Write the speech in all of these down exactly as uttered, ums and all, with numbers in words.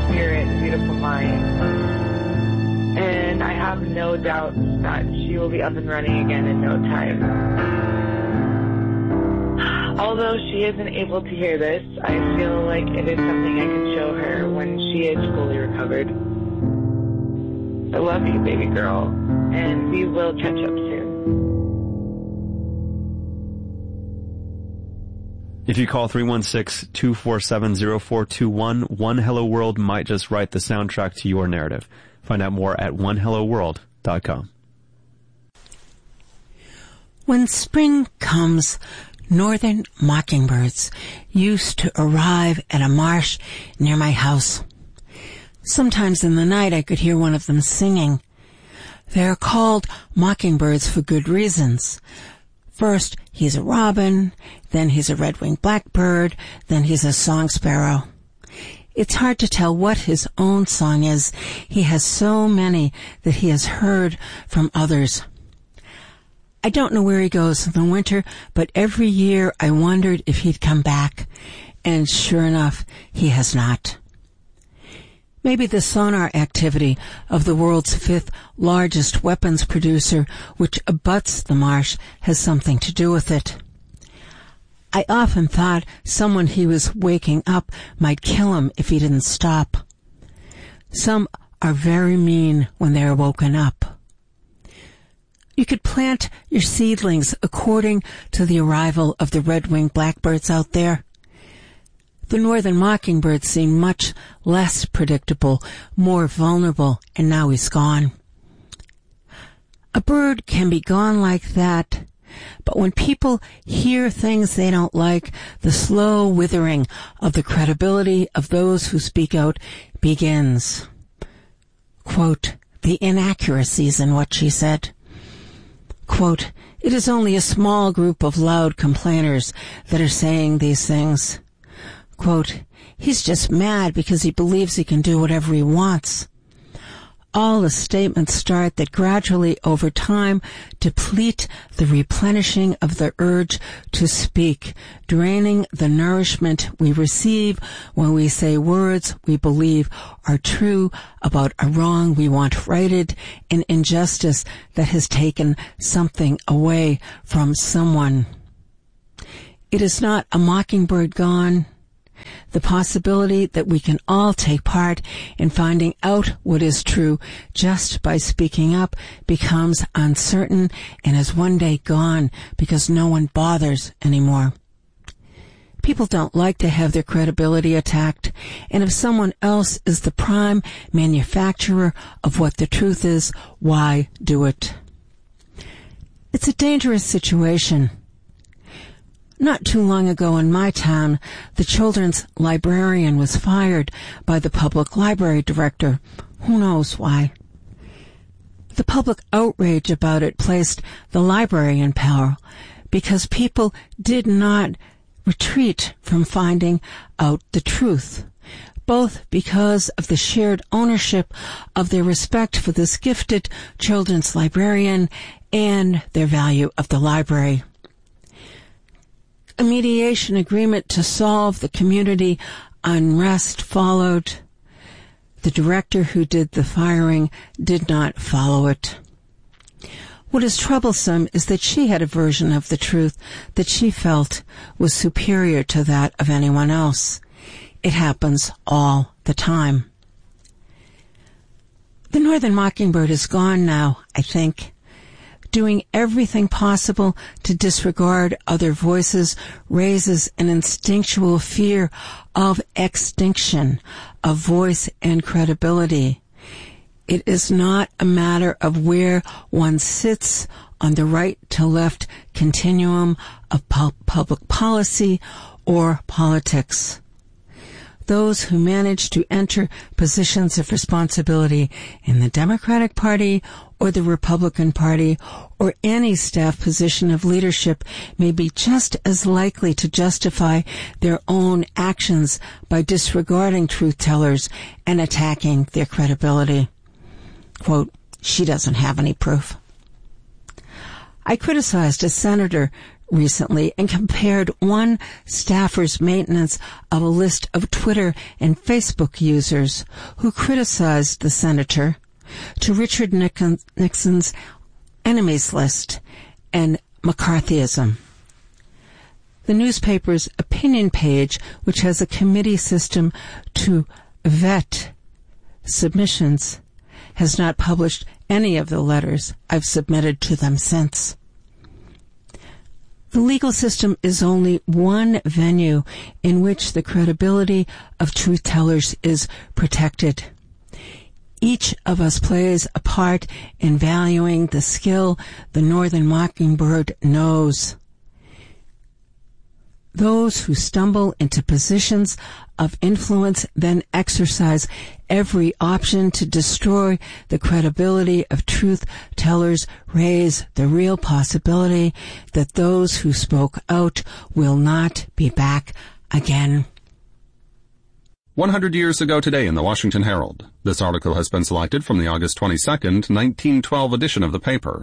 spirit and beautiful mind. And I have no doubt that she will be up and running again in no time. Although she isn't able to hear this, I feel like it is something I can show her when she is fully recovered. I love you, baby girl, and we will catch up soon. If you call three one six, two four seven, zero four two one, One Hello World might just write the soundtrack to your narrative. Find out more at one hello world dot com. When spring comes, northern mockingbirds used to arrive at a marsh near my house. Sometimes in the night I could hear one of them singing. They are called mockingbirds for good reasons. First, he's a robin, then he's a red-winged blackbird, then he's a song sparrow. It's hard to tell what his own song is. He has so many that he has heard from others. I don't know where he goes in the winter, but every year I wondered if he'd come back, and sure enough, he has not. Maybe the sonar activity of the world's fifth largest weapons producer, which abuts the marsh, has something to do with it. I often thought someone he was waking up might kill him if he didn't stop. Some are very mean when they are woken up. You could plant your seedlings according to the arrival of the red-winged blackbirds out there. The northern mockingbird seemed much less predictable, more vulnerable, and now he's gone. A bird can be gone like that, but when people hear things they don't like, the slow withering of the credibility of those who speak out begins. Quote, the inaccuracies in what she said. Quote, it is only a small group of loud complainers that are saying these things. Quote, he's just mad because he believes he can do whatever he wants. All the statements start that gradually over time deplete the replenishing of the urge to speak, draining the nourishment we receive when we say words we believe are true about a wrong we want righted, an injustice that has taken something away from someone. It is not a mockingbird gone. The possibility that we can all take part in finding out what is true just by speaking up becomes uncertain and is one day gone because no one bothers anymore. People don't like to have their credibility attacked, and if someone else is the prime manufacturer of what the truth is, why do it? It's a dangerous situation. Not too long ago in my town, the children's librarian was fired by the public library director. Who knows why? The public outrage about it placed the library in peril because people did not retreat from finding out the truth, both because of the shared ownership of their respect for this gifted children's librarian and their value of the library. A mediation agreement to solve the community unrest followed. The director who did the firing did not follow it. What is troublesome is that she had a version of the truth that she felt was superior to that of anyone else. It happens all the time. The northern mockingbird is gone now, I think. Doing everything possible to disregard other voices raises an instinctual fear of extinction of voice and credibility. It is not a matter of where one sits on the right-to-left continuum of pu- public policy or politics. Those who manage to enter positions of responsibility in the Democratic Party or the Republican Party or any staff position of leadership may be just as likely to justify their own actions by disregarding truth-tellers and attacking their credibility. Quote, she doesn't have any proof. I criticized a senator recently and compared one staffer's maintenance of a list of Twitter and Facebook users who criticized the senator to Richard Nixon's enemies list and McCarthyism. The newspaper's opinion page, which has a committee system to vet submissions, has not published any of the letters I've submitted to them since. The legal system is only one venue in which the credibility of truth tellers is protected. Each of us plays a part in valuing the skill the Northern Mockingbird knows. Those who stumble into positions of influence then exercise every option to destroy the credibility of truth tellers, raise the real possibility that those who spoke out will not be back again. one hundred years ago today in the Washington Herald. This article has been selected from the August twenty-second, nineteen twelve edition of the paper.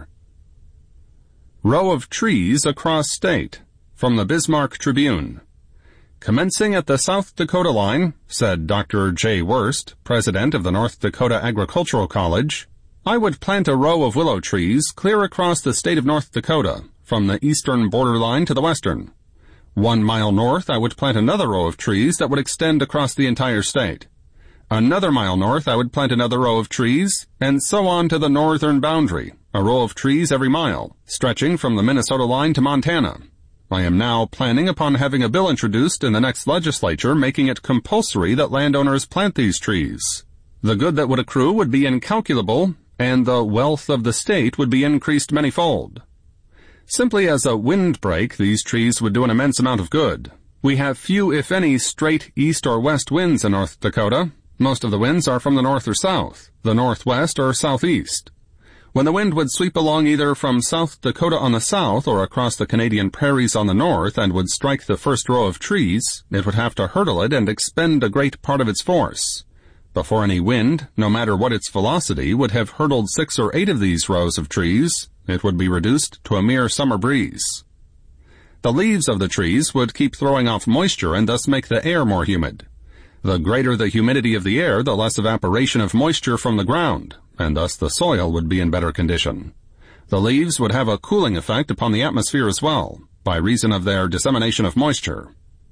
Row of trees across state. From the Bismarck Tribune. Commencing at the South Dakota line, said Doctor J. Wurst, president of the North Dakota Agricultural College, I would plant a row of willow trees clear across the state of North Dakota, from the eastern borderline to the western. One mile north, I would plant another row of trees that would extend across the entire state. Another mile north, I would plant another row of trees, and so on to the northern boundary, a row of trees every mile, stretching from the Minnesota line to Montana. I am now planning upon having a bill introduced in the next legislature making it compulsory that landowners plant these trees. The good that would accrue would be incalculable, and the wealth of the state would be increased manyfold. Simply as a windbreak, these trees would do an immense amount of good. We have few, if any, straight east or west winds in North Dakota. Most of the winds are from the north or south, the northwest or southeast. When the wind would sweep along either from South Dakota on the south or across the Canadian prairies on the north and would strike the first row of trees, it would have to hurdle it and expend a great part of its force. Before any wind, no matter what its velocity, would have hurtled six or eight of these rows of trees, it would be reduced to a mere summer breeze. The leaves of the trees would keep throwing off moisture and thus make the air more humid. The greater the humidity of the air, the less evaporation of moisture from the ground, and thus the soil would be in better condition. The leaves would have a cooling effect upon the atmosphere as well, by reason of their dissemination of moisture.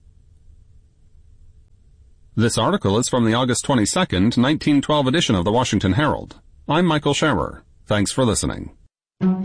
This article is from the August twenty-second, nineteen twelve edition of the Washington Herald. I'm Michael Scherer. Thanks for listening.